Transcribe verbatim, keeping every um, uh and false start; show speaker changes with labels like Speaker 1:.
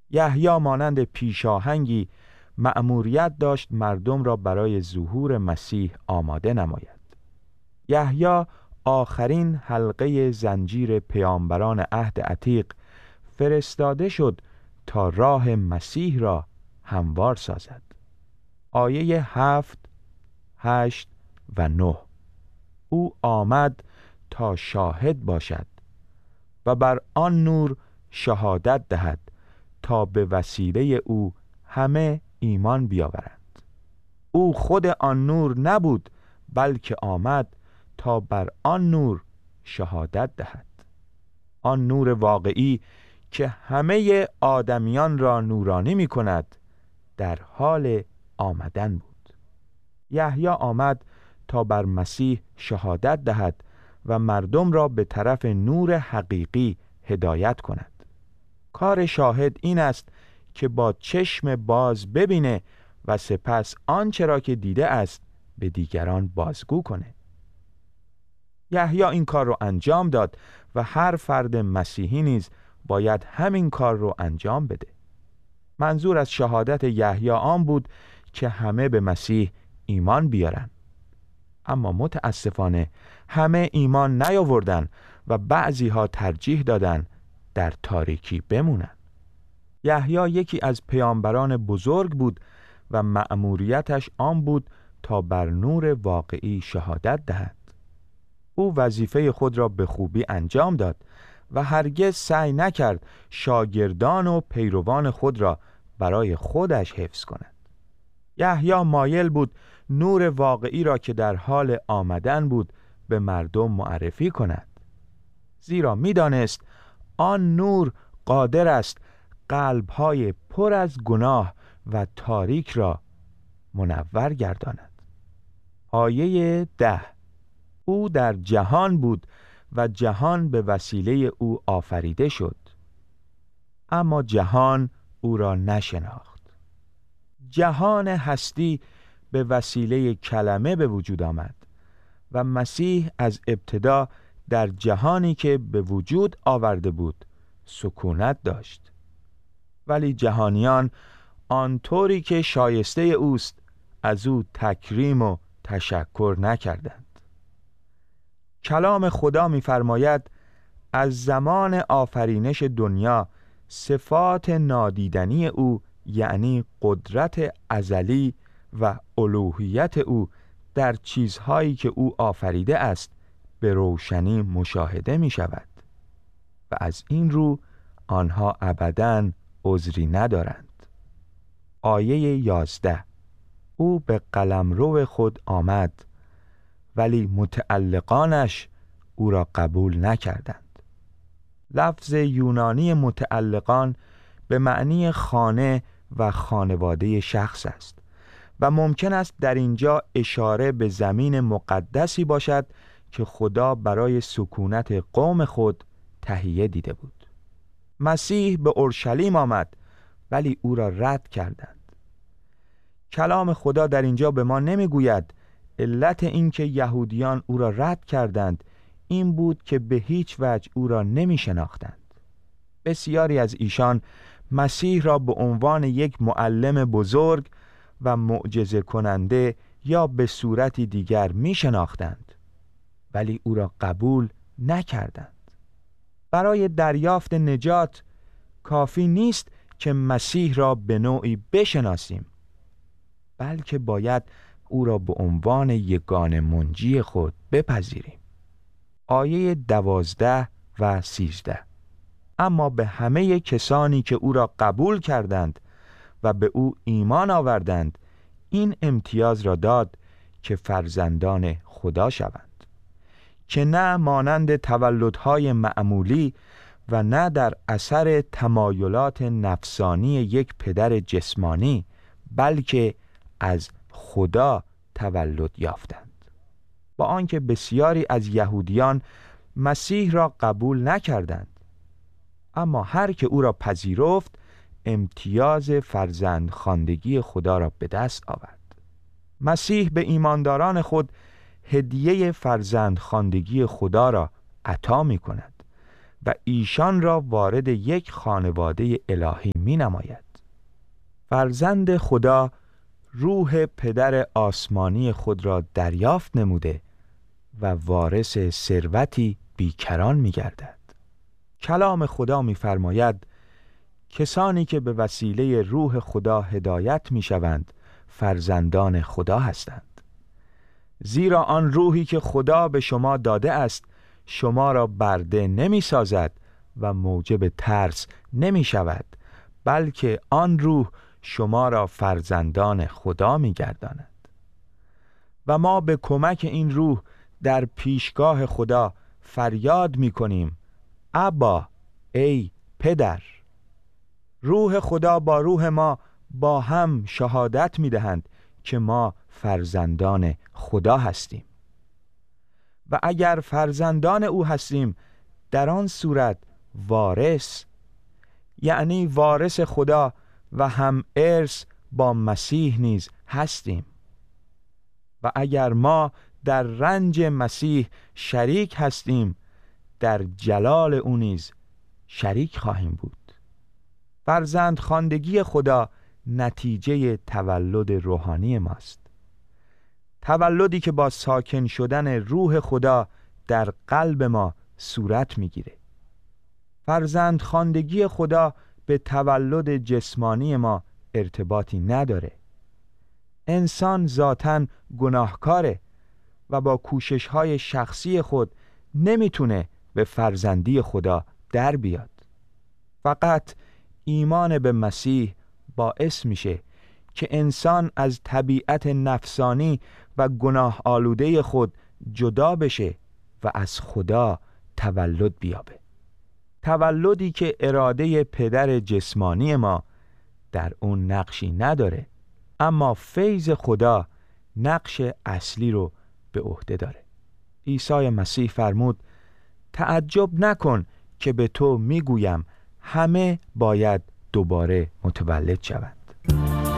Speaker 1: یحیی مانند پیشاهنگی مأموریت داشت مردم را برای ظهور مسیح آماده نماید. یحیی آخرین حلقه زنجیر پیامبران عهد عتیق فرستاده شد تا راه مسیح را هموار سازد. آیه هفت، هشت و نه: او آمد تا شاهد باشد و بر آن نور شهادت دهد تا به وسیله او همه ایمان بیاورند. او خود آن نور نبود، بلکه آمد تا بر آن نور شهادت دهد. آن نور واقعی که همه آدمیان را نورانی می کند در حال آمدن بود. یحیی آمد تا بر مسیح شهادت دهد و مردم را به طرف نور حقیقی هدایت کند. کار شاهد این است که با چشم باز ببینه و سپس آنچه را که دیده است به دیگران بازگو کنه. یحیی این کار رو انجام داد و هر فرد مسیحی نیز باید همین کار رو انجام بده. منظور از شهادت یحیی آن بود که همه به مسیح ایمان بیارن. اما متاسفانه همه ایمان نیاوردن و بعضی ها ترجیح دادن در تاریکی بمونن. یحیی یکی از پیامبران بزرگ بود و مأموریتش آن بود تا بر نور واقعی شهادت دهد. او وظیفه خود را به خوبی انجام داد و هرگز سعی نکرد شاگردان و پیروان خود را برای خودش حفظ کند. یحیی مایل بود نور واقعی را که در حال آمدن بود به مردم معرفی کند، زیرا می‌دانست آن نور قادر است قلب‌های پر از گناه و تاریک را منور گرداند. آیه ده: او در جهان بود و جهان به وسیله او آفریده شد، اما جهان او را نشناخت. جهان هستی به وسیله کلمه به وجود آمد و مسیح از ابتدا در جهانی که به وجود آورده بود سکونت داشت، ولی جهانیان آنطوری که شایسته اوست از او تکریم و تشکر نکردند. کلام خدا می‌فرماید از زمان آفرینش دنیا صفات نادیدنی او، یعنی قدرت ازلی و الوهیت او در چیزهایی که او آفریده است به روشنی مشاهده می شود و از این رو آنها ابداً عذری ندارند. آیه یازده: او به قلمرو خود آمد ولی متعلقانش او را قبول نکردند. لفظ یونانی متعلقان به معنی خانه و خانواده شخص است و ممکن است در اینجا اشاره به زمین مقدسی باشد که خدا برای سکونت قوم خود تهیه دیده بود. مسیح به اورشلیم آمد ولی او را رد کردند. کلام خدا در اینجا به ما نمیگوید علت این که یهودیان او را رد کردند این بود که به هیچ وجه او را نمی شناختند. بسیاری از ایشان مسیح را به عنوان یک معلم بزرگ و معجزه کننده یا به صورتی دیگر می شناختند ولی او را قبول نکردند. برای دریافت نجات کافی نیست که مسیح را به نوعی بشناسیم، بلکه باید او را به عنوان یگانه منجی خود بپذیریم. آیه دوازده و سیزده: اما به همه کسانی که او را قبول کردند و به او ایمان آوردند این امتیاز را داد که فرزندان خدا شوند، که نه مانند تولدهای معمولی و نه در اثر تمایلات نفسانی یک پدر جسمانی، بلکه از خدا تولد یافتند. با آنکه بسیاری از یهودیان مسیح را قبول نکردند، اما هر که او را پذیرفت امتیاز فرزند خواندگی خدا را به دست آورد. مسیح به ایمانداران خود هدیه فرزند خواندگی خدا را عطا می کند و ایشان را وارد یک خانواده الهی می نماید. فرزند خدا روح پدر آسمانی خود را دریافت نموده و وارث ثروتی بیکران می گردد. کلام خدا می فرماید کسانی که به وسیله روح خدا هدایت می شوند فرزندان خدا هستند. زیرا آن روحی که خدا به شما داده است شما را برده نمی سازد و موجب ترس نمی شود، بلکه آن روح شما را فرزندان خدا می گرداند. و ما به کمک این روح در پیشگاه خدا فریاد می کنیم ابا، ای پدر. روح خدا با روح ما با هم شهادت می دهند که ما فرزندان خدا هستیم. و اگر فرزندان او هستیم در آن صورت وارث، یعنی وارث خدا و هم ارث با مسیح نیز هستیم. و اگر ما در رنج مسیح شریک هستیم در جلال او نیز شریک خواهیم بود. فرزند خواندگی خدا نتیجه تولد روحانی ماست، تولدی که با ساکن شدن روح خدا در قلب ما صورت میگیره. فرزند خواندگی خدا به تولد جسمانی ما ارتباطی نداره. انسان ذاتاً گناهکاره و با کوشش‌های شخصی خود نمیتونه به فرزندی خدا در بیاد. فقط ایمان به مسیح باعث میشه که انسان از طبیعت نفسانی و گناه آلوده خود جدا بشه و از خدا تولد بیابه. تولدی که اراده پدر جسمانی ما در اون نقشی نداره، اما فیض خدا نقش اصلی رو به عهده داره. عیسی مسیح فرمود تعجب نکن که به تو میگویم همه باید دوباره متولد شوند.